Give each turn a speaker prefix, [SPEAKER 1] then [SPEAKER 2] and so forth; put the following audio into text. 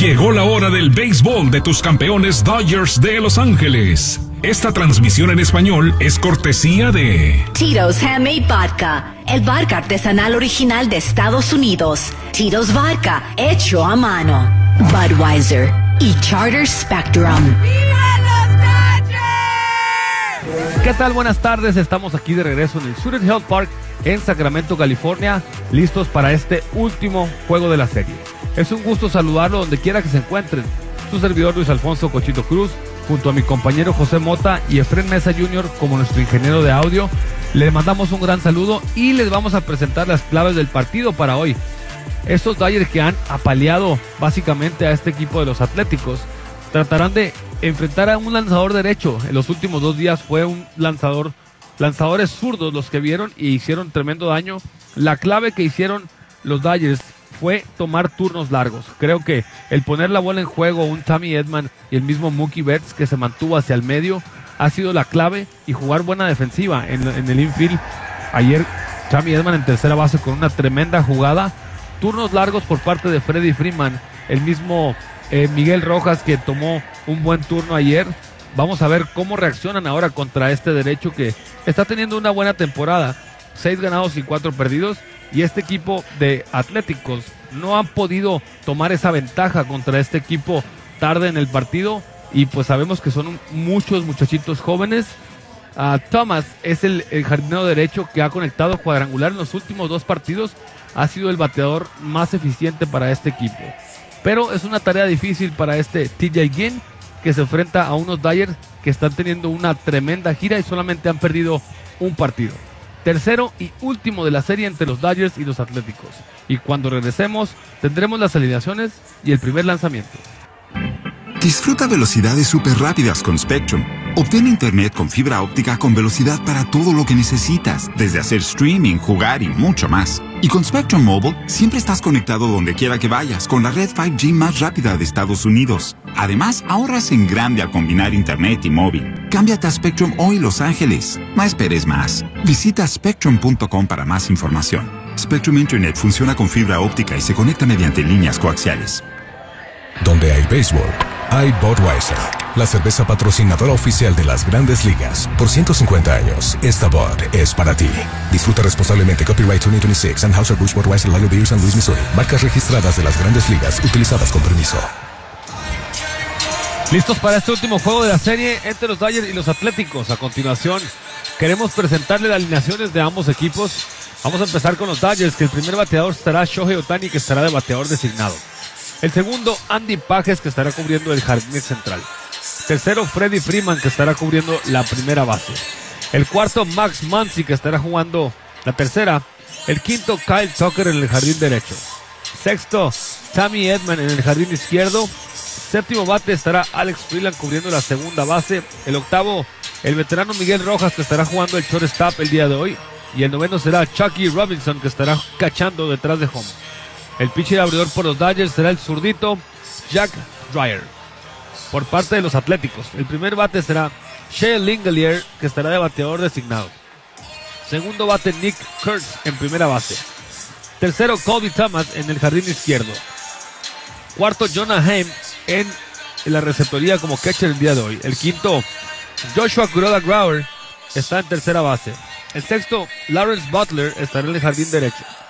[SPEAKER 1] Llegó la hora del béisbol de tus campeones Dodgers de Los Ángeles. Esta transmisión en español es cortesía de
[SPEAKER 2] Tito's Handmade Vodka, el vodka artesanal original de Estados Unidos. Tito's Vodka, hecho a mano. Budweiser y Charter Spectrum.
[SPEAKER 3] ¿Qué tal? Buenas tardes, estamos aquí de regreso en el Sutter Health Park en Sacramento, California, listos para este último juego de la serie. Es un gusto saludarlo donde quiera que se encuentren. Su servidor Luis Alfonso Cochito Cruz, junto a mi compañero José Mota y Efren Mesa Jr. como nuestro ingeniero de audio. Les mandamos un gran saludo y les vamos a presentar las claves del partido para hoy. Estos Dodgers que han apaleado básicamente a este equipo de los Atléticos tratarán de enfrentar a un lanzador derecho. En los últimos 2 días fue un lanzadores zurdos los que vieron y hicieron tremendo daño. La clave que hicieron los Dodgers fue tomar turnos largos. Creo que el poner la bola en juego, un Tommy Edman y el mismo Mookie Betts que se mantuvo hacia el medio, ha sido la clave, y jugar buena defensiva en el infield. Ayer Tommy Edman en tercera base con una tremenda jugada. Turnos largos por parte de Freddie Freeman, el mismo Miguel Rojas que tomó un buen turno ayer. Vamos a ver cómo reaccionan ahora contra este derecho que está teniendo una buena temporada. 6 ganados y 4 perdidos. Y este equipo de Atléticos no han podido tomar esa ventaja contra este equipo tarde en el partido. Y pues sabemos que son muchos muchachitos jóvenes. Thomas es el jardinero derecho que ha conectado cuadrangular en los últimos 2 partidos. Ha sido el bateador más eficiente para este equipo. Pero es una tarea difícil para este TJ Ginn, que se enfrenta a unos Dodgers que están teniendo una tremenda gira y solamente han perdido un partido. Tercero y último de la serie entre los Dodgers y los Atléticos. Y cuando regresemos, tendremos las alineaciones y el primer lanzamiento.
[SPEAKER 4] Disfruta velocidades súper rápidas con Spectrum. Obtén internet con fibra óptica con velocidad para todo lo que necesitas, desde hacer streaming, jugar y mucho más. Y con Spectrum Mobile, siempre estás conectado donde quiera que vayas, con la red 5G más rápida de Estados Unidos. Además, ahorras en grande al combinar internet y móvil. Cámbiate a Spectrum hoy, Los Ángeles. No esperes más. Visita spectrum.com para más información. Spectrum Internet funciona con fibra óptica y se conecta mediante líneas coaxiales.
[SPEAKER 5] Donde hay béisbol, hay Budweiser, la cerveza patrocinadora oficial de las Grandes Ligas. Por 150 años, esta Bud es para ti. Disfruta responsablemente. Copyright 2026, Anheuser-Busch Budweiser Lager Beer, San Luis, Missouri. Marcas registradas de las Grandes Ligas, utilizadas con permiso.
[SPEAKER 3] Listos para este último juego de la serie entre los Dodgers y los Atléticos. A continuación, queremos presentarle las alineaciones de ambos equipos. Vamos a empezar con los Dodgers, que el primer bateador estará Shohei Ohtani, que estará de bateador designado. El segundo, Andy Pages, que estará cubriendo el jardín central. Tercero, Freddie Freeman, que estará cubriendo la primera base. El cuarto, Max Muncy, que estará jugando la tercera. El quinto, Kyle Tucker en el jardín derecho. Sexto, Tommy Edman en el jardín izquierdo. Séptimo bate estará Alex Freeland cubriendo la segunda base. El octavo, el veterano Miguel Rojas, que estará jugando el shortstop el día de hoy. Y el noveno será Chucky Robinson, que estará cachando detrás de home. El pitcher abridor por los Dodgers será el zurdito Jack Dreyer. Por parte de los Atléticos, el primer bate será Shea Langelier, que estará de bateador designado. Segundo bate, Nick Kurtz en primera base. Tercero, Colby Thomas en el jardín izquierdo. Cuarto, Jonah Heim en la receptoría como catcher el día de hoy. El quinto, Joshua Kuroda Grauer, está en tercera base. El sexto, Lawrence Butler, estará en el jardín derecho.